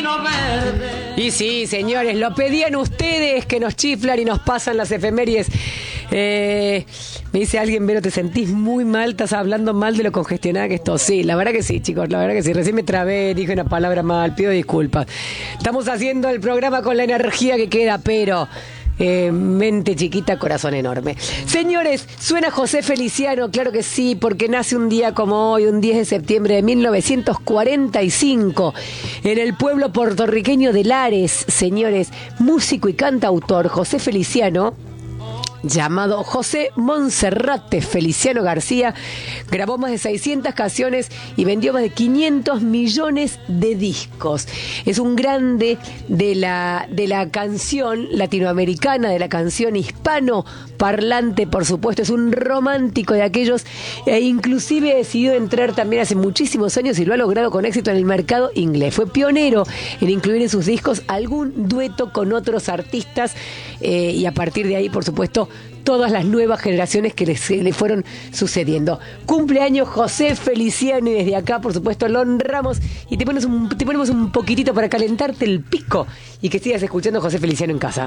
camino verde. Y sí, señores, lo pedían ustedes que nos chiflan y nos pasan las efemérides. Me dice alguien, Vero, ¿te sentís muy mal? ¿Estás hablando mal de lo congestionada que esto? Sí, la verdad que sí, chicos, la verdad que sí. Recién me trabé, dije una palabra mal, pido disculpas. Estamos haciendo el programa con la energía que queda, pero... mente chiquita, corazón enorme. Señores, suena José Feliciano, claro que sí, porque nace un día como hoy, un 10 de septiembre de 1945, en el pueblo puertorriqueño de Lares. Señores, músico y cantautor José Feliciano, llamado José Monserrate Feliciano García, grabó más de 600 canciones y vendió más de 500 millones de discos. Es un grande de la canción latinoamericana, de la canción hispano parlante, por supuesto. Es un romántico de aquellos, e inclusive decidió entrar también hace muchísimos años y lo ha logrado con éxito en el mercado inglés. Fue pionero en incluir en sus discos algún dueto con otros artistas, y a partir de ahí, por supuesto, todas las nuevas generaciones que le fueron sucediendo. Cumpleaños José Feliciano, y desde acá, por supuesto, lo honramos y te ponemos un poquitito para calentarte el pico y que sigas escuchando José Feliciano en casa.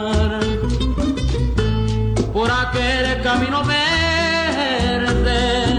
Por aquel camino verde.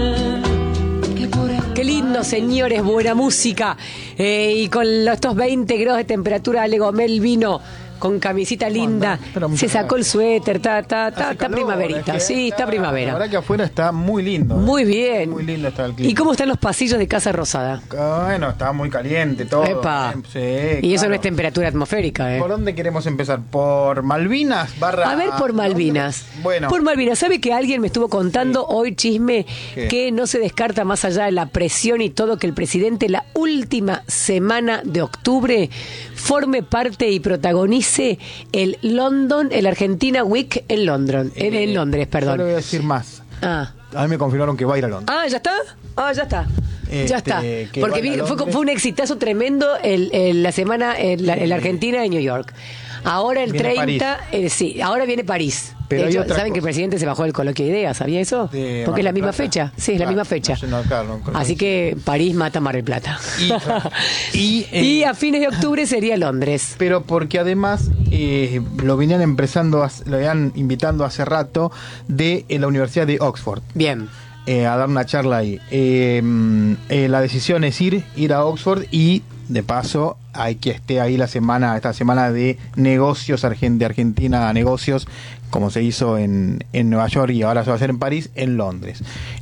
Qué lindo, señores, buena música. Y con estos 20 grados de temperatura, Ale Gomel vino con camisita linda, se sacó el suéter, está primaverita, sí, está primavera. La verdad que afuera está muy lindo. Muy bien. Muy lindo está el clima. ¿Y cómo están los pasillos de Casa Rosada? Bueno, está muy caliente todo. Epa. Sí, y eso claro. no es temperatura atmosférica, ¿eh? ¿Por dónde queremos empezar? ¿Por Malvinas? A ver, por Malvinas. Bueno. Por Malvinas. ¿Sabe que alguien me estuvo contando hoy, chisme, ¿Qué? que no se descarta, más allá de la presión y todo, que el presidente la última semana de octubre forme parte y protagonice el Argentina Week en Londres, en Londres, perdón. Yo le voy a decir más. A mí me confirmaron que va a ir a Londres. ¿ya está? Ya está. Ya está. Porque fue un exitazo tremendo la semana en la Argentina de New York. Ahora el Viene 30, sí, ahora viene París. Pero de hecho, otra ¿saben cosa. que el presidente se bajó del coloquio de ideas? ¿Sabía eso? Porque es la misma fecha. Sí, es la misma fecha. Así que París mata Mar del Plata. Y a fines de octubre sería Londres. Pero porque además lo venían lo venían invitando hace rato de la Universidad de Oxford. Bien. A dar una charla ahí. La decisión es ir a Oxford y de paso hay que esté ahí esta semana de negocios de Argentina, negocios como se hizo en Nueva York y ahora se va a hacer en París, en Londres.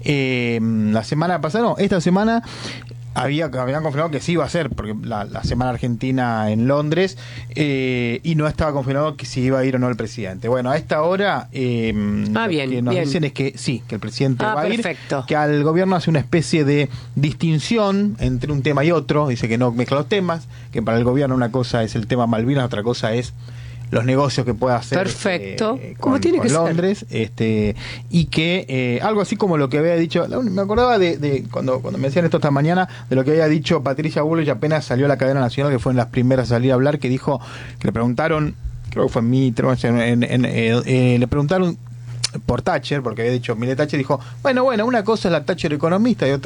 La semana pasada, esta semana habían confirmado que sí iba a ser, porque la semana argentina en Londres, y no estaba confirmado que si iba a ir o no el presidente. Bueno, a esta hora bien, lo que nos bien. dicen es que sí, que el presidente va a ir, perfecto. que al gobierno hace una especie de distinción entre un tema y otro, dice que no mezcla los temas, que para el gobierno una cosa es el tema Malvinas, otra cosa es los negocios que pueda hacer. Perfecto, como tiene que Londres, ser. Y que algo así como lo que había dicho, me acordaba de cuando me decían esto esta mañana, de lo que había dicho Patricia Bullrich apenas salió a la cadena nacional, que fue en las primeras a salir a hablar, que dijo, que le preguntaron, creo que fue en Mitre, le preguntaron por Thatcher, porque había dicho, mire, Thatcher dijo, bueno, una cosa es la Thatcher economista y otra